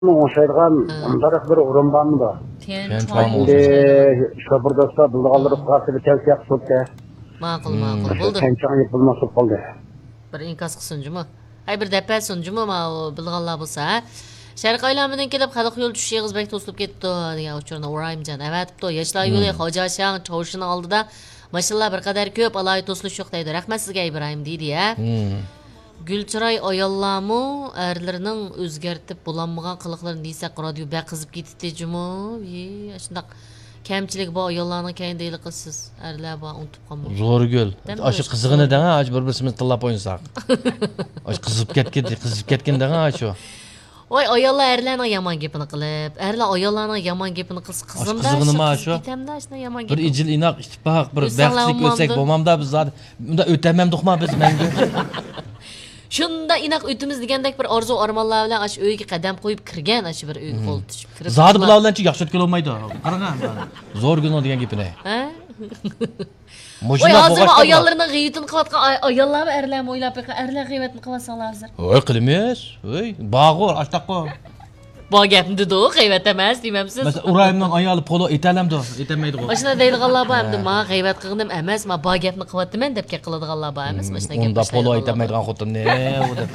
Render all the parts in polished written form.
o'xshaydigan undaq bir o'rin bormi da? Tianchuan sho'birdasta bilganlar qarshi kelsak sotda. ma'qul bo'ldi. Tianchuan yapılması qoldi. Bir inkas qilsinjimi? Ay bir dapa sunjimi ma bilganlar bo'lsa, Sharq aylamidan kelib xalq yo'l tush yig'izbek to'silib ketdi degan uchurni o'rayimjan. Avatibdi. Yoshlar yo'li Xo'jashang Chovshini oldida mashallah bir qadar ko'p alay to'silish yo'q deydi. Rahmat sizga Ibrohim deydi ya. Gülçiray ayollarmı erlerinin özgertip bulanmagan qılıqlarını deysek radyo bək qızıb getdi-cümü. Şundaq kemçilik bu ayollarının keyin deyli qızsız. Erler bu unutup qalmı. Zor göl. Aşı qızığını dana aç bir-birsimiz tillap oynasaq. Aç qızıb ketken dana aç o. Oy ayollar erlerine yaman gepini qılıb. Erler ayollarına yaman gepini qılsın. Qızımda bitemde aşına yaman gepini. Bir icil inaq ittifaq bir bəxtlik ölsək bomamda biz zaten bunda ötəməm duxma biz məngü. Şunda inak ötümüz degandek bir arzu armanlar bilan aş uyga qadam qo'yib kirgan aş bir uy qo'l tushib kirib. Zodi bilanchi yaxshi o'tkil olmaydi. Qarang, zo'r gino degan gapini. Ha? Mo'shina hozir ayollarning g'iybatini qilayotgan ayollarmi erlarmi o'ylab baqa erlar g'iybatini qilasanlar hozir. Voy qilmas. Voy, bog'or, ashtaqo. Bu gapni dedi o, g'iybat emas demamsiz. Mesela Urayimning ayoli polo etalamdi, etamaydi o. Mashina deydiganlar bor hamda men g'iybat qildim emas, men bu gapni qilyapman deb qiladiganlar bor emas, mashina gap. Unda polo etamaydigan xotinni, o deb.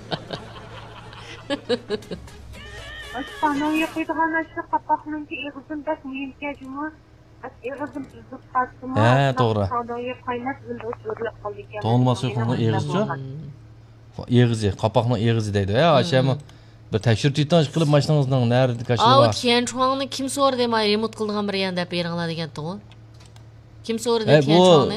Aşkana yapıyordığun aşı kapaklarınki ağzın bak mühimkacımı. Ağzın üzüp kalsın. He, doğru. Sadaya kaynak zıldığı çörlük kaldık. To'nması yo'qning eg'izi. Eg'izi, qapoqning eg'izi deydi. Aşamı bir tekshirib tutib qilib mashinangizning narida kashilib bor. Tianchuanni kim so'radi demay remont qilgan bir yan deb beringlar degan-ku. Kim so'radi Tianchuanni?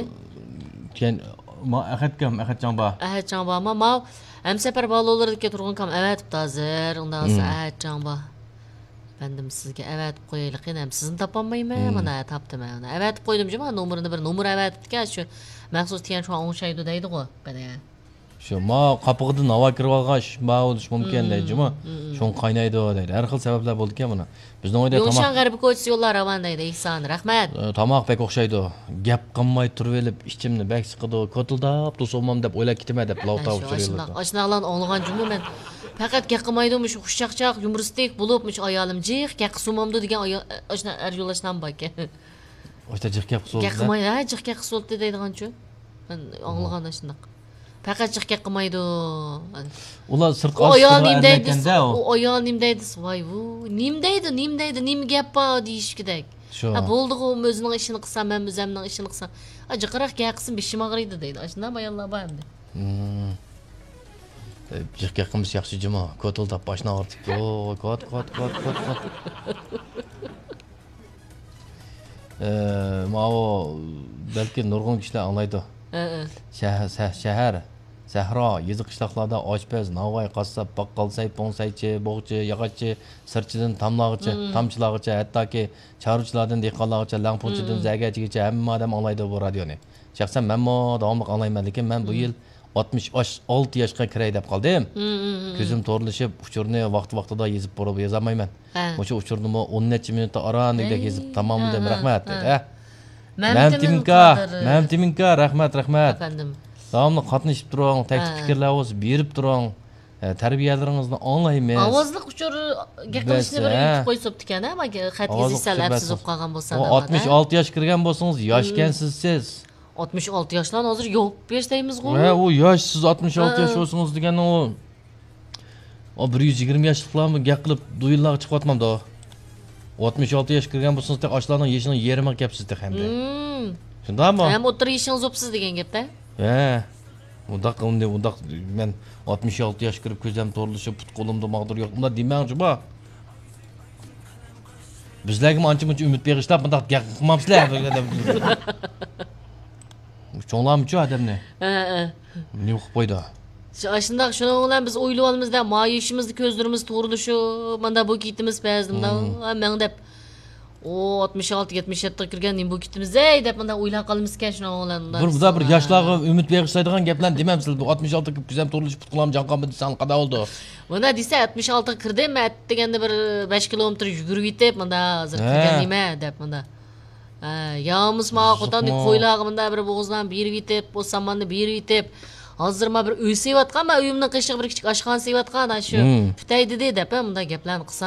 Ahadjon bor. Ahadjon bormi? Ma ham safar balolarga turgan kam avatib hozir. Undan so'ng Ahadjon bor. Bendim sizga avatib qo'yaylik. Ham sizni topolmayman. Mana topdim mana. Avatib qo'ydim-chi, mana nomerini bir nomer avatibdi-ku, shu maxsus Tianchuan o'xshaydi deydi-ku. Bana. Şu ma qapıqdan hava kirib olğaş, ma bo'lish mumkin deydi-mi? Şun qaynaydi deydi. Har xil sabablar bo'ldi-ku mana. Bizning oyda tamoq. Yo'shan g'arbi ko'ch yo'llar ravon deydi. Ihson, rahmat. Tamoq bek o'xshaydi. Gap qilmay turib elib, ichimni bek siqidi, ko'tildab, to'solmam deb o'ylab ketma deb lavta o'chiradi. Ashunaqlan olgan jumla men faqat gap qilmaydi-mish, xushchaqchaq, yumristik bo'libmish ayolim jiq, gap qilmamdi degan ashuna er yo'lashdan bak. O'shda jiq gap qildi. Gap qilmaydi, jiq gap qildi deydigan-chu. Men olgan ashunaq. Faqat chiqqa qilmaydi. Ular sirtqa chiqarganda o ayol nim deydi. Voy bu nim deydi, nim gap bor deyish kerak. Ha bo'ldi u o'zining ishini qilsam, men o'zimning ishini qilsam, jiqroq gap qilsin beshim og'riydi deydi. Shundan ayollar bor endi. Jiqqa qilmish yaxshi jimo. Ko'tildab boshni ortib. Kot. Mao balki nurg'un kishilar anglaydi. Shahar Sahro, yeziq qishloqlarda oshpaz, navoiy, qassob, baqqol, sayponchaychi, bog'chi, yog'ochchi, sirchidan tamlog'icha, tamchilog'icha, hattoki chorvachilardan dehqonlargacha, langpunchidan zagachigacha hamma odam anglaydi bu radioni. Shaxsan menmo davomli anglayman, lekin men bu yil 66 yoshga kiray deb qoldim. Ko'zim to'rilishib, uchurni vaqti-vaqtida yezib borib yozamayman. O'sha uchurni 10 necha minutda aranida yezib tamomladim. Rahmat dedi. Mamtiminka, rahmat. Efendim. Davomli qatnashib turing, taklif fikrlaringizni berib turing. Tarbiyalaringizni anglaymiz. Ovozliq uchur gapirishni bir yutib qo'yibdi-kan, manga xatga sal afsus bo'lib qolgan bo'lsa da. 66 yosh kirgan bo'lsangiz, yoshkansiz siz. 66 yoshdan hozir yo'q bersaymiz-ku. Ha, u yosh siz 66 yosh bo'lsangiz degani o 120 yoshliklarni gap qilib duyillarga chiqyapman-da. 66 yosh kirgan bo'lsangiz, ochlarning yeshining yerimi gapsiz hamda. Shundaymi? Ham o'tir yeshingiz o'psiz degan gapda. He. Undaq men 66 yosh kirib ko'zim to'rilishib, put qo'limda mag'dur yo'q. Bunda demoqchi bor. Bizlarga ancha-muncha umid berishlar, bundaq gap qilmamsizlar. Cho'nglamchi odamni. Ne o'qib qo'ydi? Shundaq shuning bilan biz o'ylab olmizda, mayishimizni ko'zlarimiz to'rilishib, mana bu kitimiz pazdimda, men deb o 66-77 kirgan nim bu kitimiz deb mana o'ylab qolmizkan shuning bilan. Bir yoshlarga umid berishlaydigan gaplarni demamsiz. Bu 66 kirib ko'zim to'rilishib put qo'lam jonqon bisan qada oldi. Mana desa 66 kirdim, men deganda bir 5 kilometr yugurib yetib, mana hozir kirgan nima deb mana. Yağımız ma qo'tandek qo'ylag'imda bir bo'g'izdan berib yetib, o samanni berib yetib, hozir men bir uy sevayotgan, men uyimning qishiga bir kichik oshxona sevayotgan, shu Xitoy dedi deb bunday gaplarni qilsam